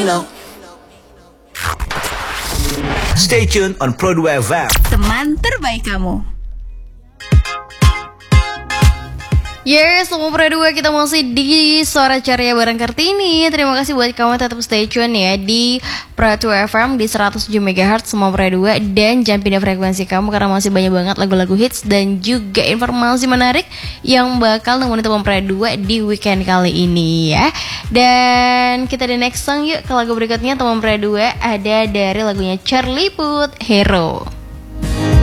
Stay tuned on Pro 2 FM. Teman terbaik kamu. Yes, semua Pro 2 kita masih di Suara Ceria bareng Kartini. Terima kasih buat kamu tetap stay tune ya di Pro 2 FM di 107 MHz semua Pro 2. Dan jangan pindah frekuensi kamu karena masih banyak banget lagu-lagu hits dan juga informasi menarik yang bakal nemenin teman Pro 2 di weekend kali ini ya. Dan kita di next song yuk ke lagu berikutnya teman Pro 2. Ada dari lagunya Charlie Puth, Hero.